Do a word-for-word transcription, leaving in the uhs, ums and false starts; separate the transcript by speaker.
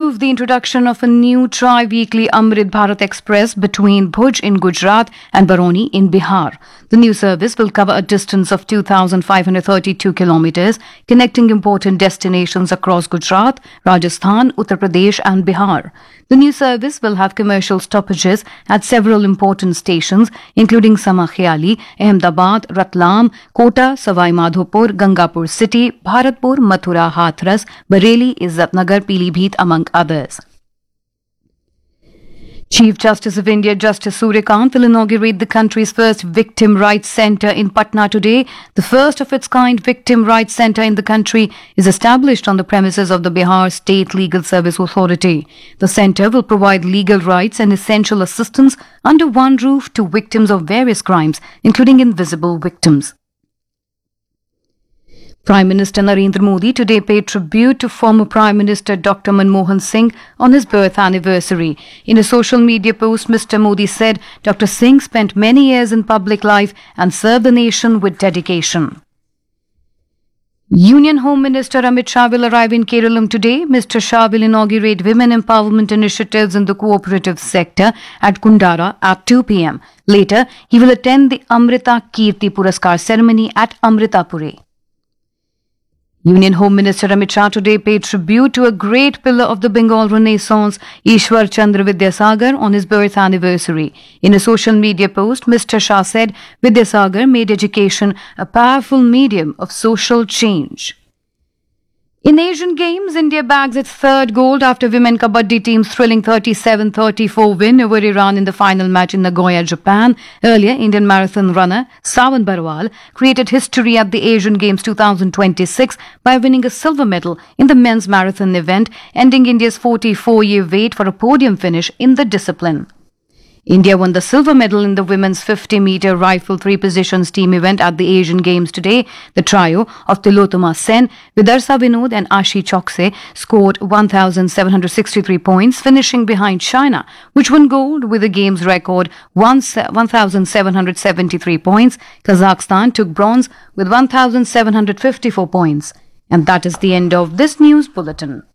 Speaker 1: approved the introduction of a new tri-weekly Amrit Bharat Express between Bhuj in Gujarat and Baroni in Bihar. The new service will cover a distance of two thousand five hundred thirty-two kilometers, connecting important destinations across Gujarat, Rajasthan, Uttar Pradesh and Bihar. The new service will have commercial stoppages at several important stations, including Samakhiali, Ahmedabad, Ratlam, Kota, Savai Madhopur, Gangapur City, Bharatpur, Mathura, Hathras, Bareilly, Izzatnagar, Pilibhit, among others. Chief Justice of India Justice Suryakant will inaugurate the country's first Victim Rights Centre in Patna today. The first of its kind Victim Rights Centre in the country is established on the premises of the Bihar State Legal Service Authority. The centre will provide legal rights and essential assistance under one roof to victims of various crimes, including invisible victims. Prime Minister Narendra Modi today paid tribute to former Prime Minister Doctor Manmohan Singh on his birth anniversary. In a social media post, Mister Modi said Doctor Singh spent many years in public life and served the nation with dedication. Union Home Minister Amit Shah will arrive in Kerala today. Mister Shah will inaugurate women empowerment initiatives in the cooperative sector at Kundara at two p m. Later, he will attend the Amrita Kirti Puraskar ceremony at Amritapure. Union Home Minister Amit Shah today paid tribute to a great pillar of the Bengal Renaissance, Ishwar Chandra Vidyasagar, on his birth anniversary. In a social media post, Mister Shah said Vidyasagar made education a powerful medium of social change. In Asian Games, India bags its third gold after women kabaddi team's thrilling thirty-seven thirty-four win over Iran in the final match in Nagoya, Japan. Earlier, Indian marathon runner Sawan Barwal created history at the Asian Games two thousand twenty-six by winning a silver medal in the men's marathon event, ending India's forty-four-year wait for a podium finish in the discipline. India won the silver medal in the women's fifty-meter rifle three-positions team event at the Asian Games today. The trio of Tilotoma Sen, Vidarsa Vinod and Ashi Chokse scored one thousand seven hundred sixty-three points, finishing behind China, which won gold with a Games record one thousand seven hundred seventy-three points. Kazakhstan took bronze with one thousand seven hundred fifty-four points. And that is the end of this news bulletin.